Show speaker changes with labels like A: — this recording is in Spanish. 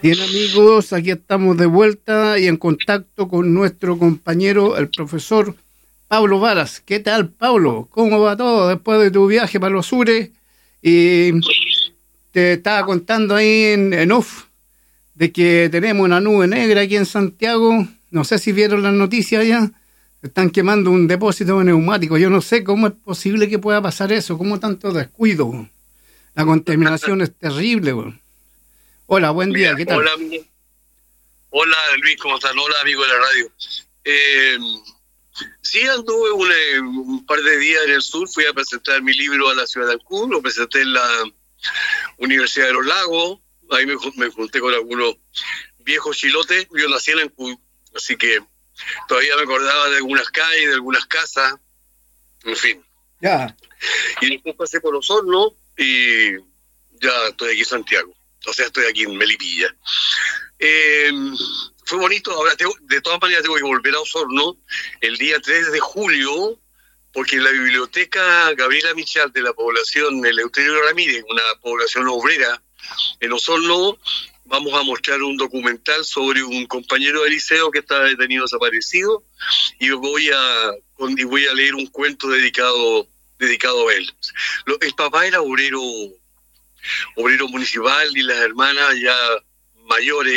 A: Bien, amigos, aquí estamos de vuelta y en contacto con nuestro compañero, el profesor Pablo Varas. ¿Qué tal, Pablo? ¿Cómo va todo después de tu viaje para los Sures? Y te estaba contando ahí en off de que tenemos una nube negra aquí en Santiago. No sé si vieron las noticias ya. Están quemando un depósito de neumáticos. Yo no sé cómo es posible que pueda pasar eso. ¿Cómo tanto descuido? La contaminación es terrible, güey. Hola, buen día, ¿qué tal?
B: Hola Luis, ¿cómo estás? Hola, amigo de la radio. Sí, anduve un par de días en el sur, fui a presentar mi libro a la ciudad de Ancud, lo presenté en la Universidad de los Lagos, ahí me junté con algunos viejos chilotes, yo nací en Ancud, así que todavía me acordaba de algunas calles, de algunas casas, en fin.
A: Ya.
B: Y después pasé por Osorno y ya estoy aquí en Santiago. O sea, estoy aquí en Melipilla. Fue bonito. Ahora, de todas maneras, tengo que volver a Osorno el día 3 de julio, porque en la biblioteca Gabriela Michal de la población Eleuterio Ramírez, una población obrera en Osorno, vamos a mostrar un documental sobre un compañero de liceo que está detenido desaparecido y voy a leer un cuento dedicado a él. El papá era obrero municipal y las hermanas ya mayores